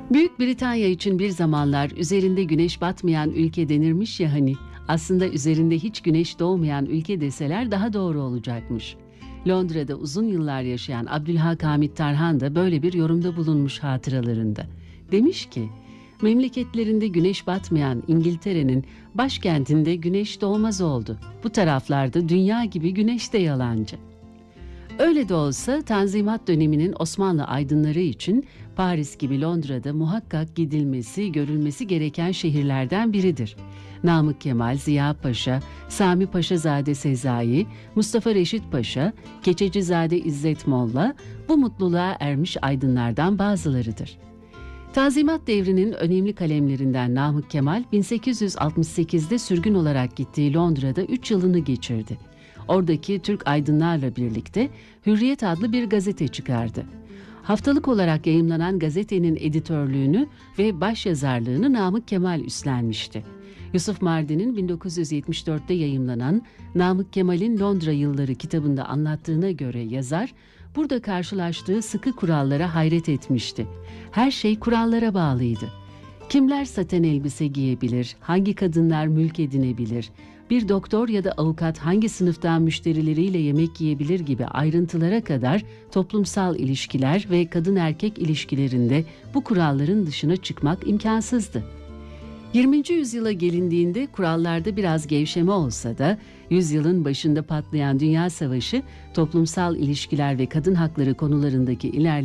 Büyük Britanya için bir zamanlar üzerinde güneş batmayan ülke denirmiş ya hani, aslında üzerinde hiç güneş doğmayan ülke deseler daha doğru olacakmış. Londra'da uzun yıllar yaşayan Abdülhak Hamit Tarhan da böyle bir yorumda bulunmuş hatıralarında. Demiş ki, memleketlerinde güneş batmayan İngiltere'nin başkentinde güneş doğmaz oldu. Bu taraflarda dünya gibi güneş de yalancı. Öyle de olsa Tanzimat döneminin Osmanlı aydınları için Paris gibi Londra'da muhakkak gidilmesi, görülmesi gereken şehirlerden biridir. Namık Kemal, Ziya Paşa, Sami Paşazade Sezai, Mustafa Reşit Paşa, Keçecizade İzzet Molla bu mutluluğa ermiş aydınlardan bazılarıdır. Tanzimat devrinin önemli kalemlerinden Namık Kemal 1868'de sürgün olarak gittiği Londra'da 3 yılını geçirdi. Oradaki Türk aydınlarla birlikte Hürriyet adlı bir gazete çıkardı. Haftalık olarak yayımlanan gazetenin editörlüğünü ve başyazarlığını Namık Kemal üstlenmişti. Yusuf Mardin'in 1974'te yayımlanan Namık Kemal'in Londra Yılları kitabında anlattığına göre yazar, burada karşılaştığı sıkı kurallara hayret etmişti. Her şey kurallara bağlıydı. Kimler saten elbise giyebilir, hangi kadınlar mülk edinebilir, bir doktor ya da avukat hangi sınıftan müşterileriyle yemek yiyebilir gibi ayrıntılara kadar toplumsal ilişkiler ve kadın erkek ilişkilerinde bu kuralların dışına çıkmak imkansızdı. 20. yüzyıla gelindiğinde kurallarda biraz gevşeme olsa da yüzyılın başında patlayan Dünya Savaşı toplumsal ilişkiler ve kadın hakları konularındaki ilerleme